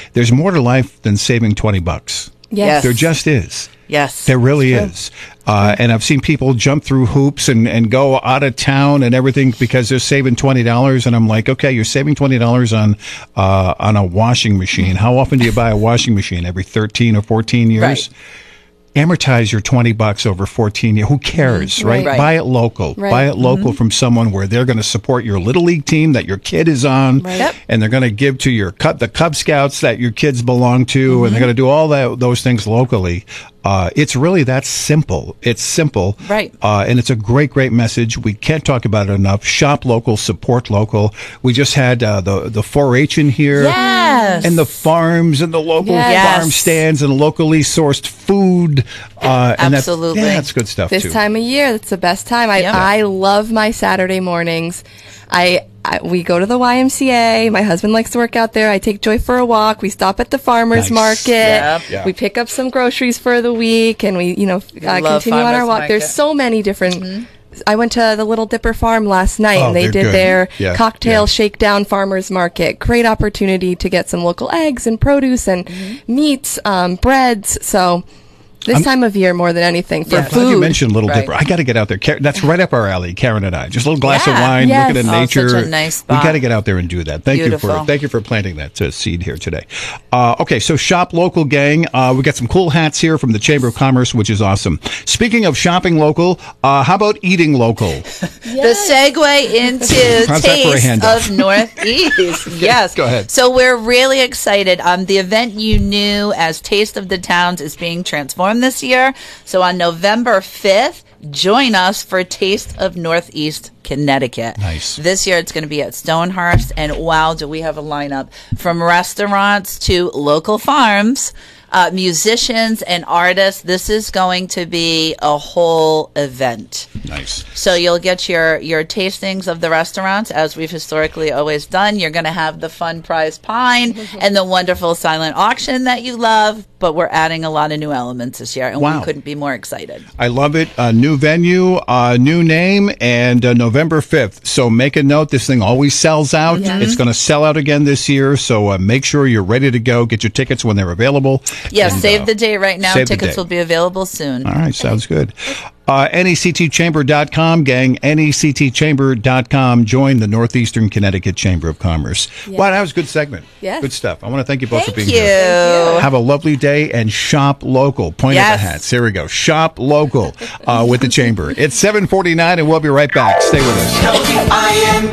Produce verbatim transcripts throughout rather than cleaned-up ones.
there's more to life than saving twenty bucks. Yes. There just is. Yes. There really is. Uh, and I've seen people jump through hoops and, and go out of town and everything because they're saving twenty dollars. And I'm like, okay, you're saving twenty dollars on uh, on a washing machine. How often do you buy a washing machine? Every thirteen or fourteen years? Right. Amortize your twenty bucks over fourteen years. Who cares, right? Right. Buy it local. Right. Buy it local mm-hmm. from someone where they're going to support your little league team that your kid is on, Right. Yep. and they're going to give to your Cub, the Cub Scouts that your kids belong to, mm-hmm. and they're going to do all that those things locally. Uh, it's really that simple. It's simple. Right. Uh, and it's a great, great message. We can't talk about it enough. Shop local, support local. We just had uh, the, the four H in here. Yes. And the farms and the local Yes. farm stands and locally sourced food. Uh, and Absolutely. That's, yeah, that's good stuff, This too. time of year, that's the best time. I, Yep. I love my Saturday mornings. I, I we go to the Y M C A. My husband likes to work out there. I take Joy for a walk. We stop at the farmer's Nice. market. Yep. Yeah. We pick up some groceries for the week, and we, you know, uh, love continue on our farmer's walk. market. There's so many different. I went to the Little Dipper Farm last night, Oh, and they they're did good. their Yeah, cocktail yeah. shakedown farmers market. Great opportunity to get some local eggs and produce and meats, um, breads. So. This I'm- time of year, more than anything, for Yeah. I'm glad you food. mentioned Little Right. Dipper. I got to get out there. Ka- That's right up our alley, Karen and I. Just a little glass of Yeah. wine, Yes. looking at Oh, nature. such a nice We spot. got to get out there and do that. Thank you Beautiful. for thank you for planting that uh, seed here today. Uh, okay, so shop local, gang. Uh, we got some cool hats here from the Chamber of Commerce, which is awesome. Speaking of shopping local, uh, how about eating local? The segue into How's that for a Taste handoff? of Northeast. Yes. Go ahead. So we're really excited. Um, the event you knew as Taste of the Towns is being transformed this year. So on November fifth, join us for Taste of Northeast Connecticut. Nice. This year it's going to be at Stonehurst, and wow, do we have a lineup from restaurants to local farms. Uh, musicians and artists. This is going to be a whole event. Nice. So you'll get your, your tastings of the restaurants, as we've historically always done. You're going to have the fun prize pine and the wonderful silent auction that you love, but we're adding a lot of new elements this year, and Wow. we couldn't be more excited. I love it. Uh, new venue, uh, new name, and uh, November fifth. So make a note. This thing always sells out. It's going to sell out again this year. So uh, make sure you're ready to go. Get your tickets when they're available. Yes, And, save uh, the date right now. save the Tickets date. will be available soon. All right, sounds good. Uh, N E C T chamber dot com, gang, N E C T chamber dot com. Join the Northeastern Connecticut Chamber of Commerce. Wow, that was a good segment. Yes. Good stuff. I want to thank you both Thank for being you. here. Have a lovely day and shop local. Point at Yes. the hats. Here we go. Shop local uh, with the Chamber. It's seven forty-nine, and we'll be right back. Stay with us. L V I N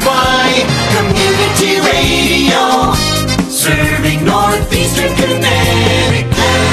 Y Community Radio, serving Northeastern Connecticut.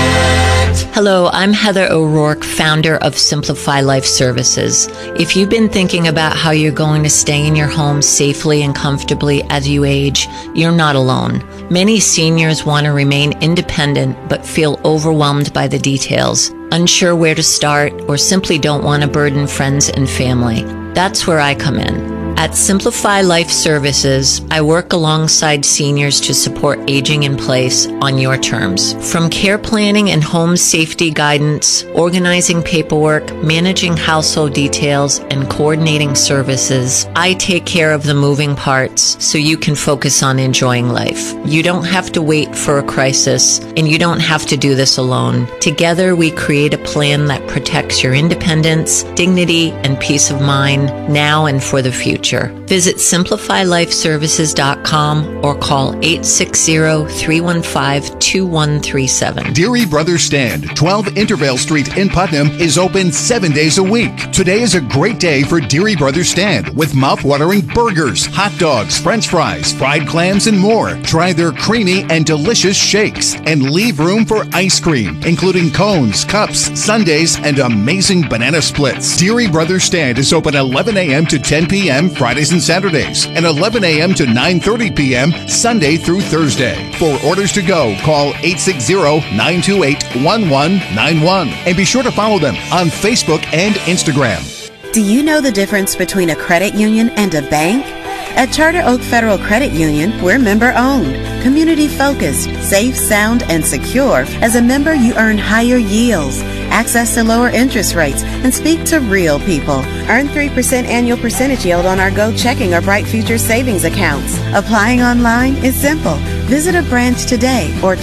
Hello, I'm Heather O'Rourke, founder of Simplify Life Services. If you've been thinking about how you're going to stay in your home safely and comfortably as you age, you're not alone. Many seniors want to remain independent but feel overwhelmed by the details, unsure where to start, or simply don't want to burden friends and family. That's where I come in. At Simplify Life Services, I work alongside seniors to support aging in place on your terms. From care planning and home safety guidance, organizing paperwork, managing household details, and coordinating services, I take care of the moving parts so you can focus on enjoying life. You don't have to wait for a crisis, and you don't have to do this alone. Together, we create a plan that protects your independence, dignity, and peace of mind now and for the future. Visit simplify life services dot com or call eight six zero, three one five, two one three seven. Deary Brothers Stand, twelve Intervale Street in Putnam, is open seven days a week. Today is a great day for Deary Brothers Stand with mouth-watering burgers, hot dogs, french fries, fried clams, and more. Try their creamy and delicious shakes and leave room for ice cream, including cones, cups, sundaes, and amazing banana splits. Deary Brothers Stand is open eleven a.m. to ten p.m. Fridays and Saturdays, and eleven a.m. to nine thirty p.m. Sunday through Thursday. For orders to go, call eight six zero, nine two eight, one one nine one. And be sure to follow them on Facebook and Instagram. Do you know the difference between a credit union and a bank? At Charter Oak Federal Credit Union, we're member-owned, community-focused, safe, sound, and secure. As a member, you earn higher yields, access to lower interest rates, and speak to real people. Earn three percent annual percentage yield on our Go Checking or Bright Future savings accounts. Applying online is simple. Visit a branch today or